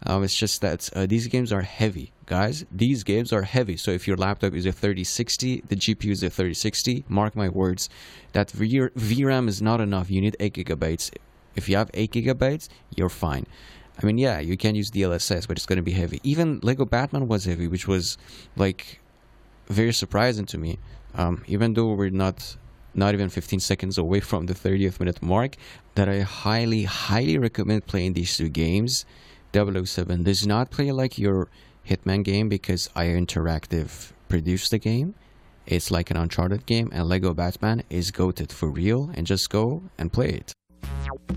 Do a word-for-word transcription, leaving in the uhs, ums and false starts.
Um, it's just that uh, these games are heavy, guys. These games are heavy. So if your laptop is a thirty sixty, the G P U is a thirty sixty, mark my words, that v VRAM is not enough. You need eight gigabytes. If you have eight gigabytes, you're fine. I mean, yeah, you can use D L S S, but it's going to be heavy. Even Lego Batman was heavy, which was like very surprising to me. Um, even though we're not not even fifteen seconds away from the thirtieth minute mark, that I highly, highly recommend playing these two games. double oh seven does not play like your Hitman game because I O Interactive produced the game. It's like an Uncharted game, and Lego Batman is goated for real, and just go and play it.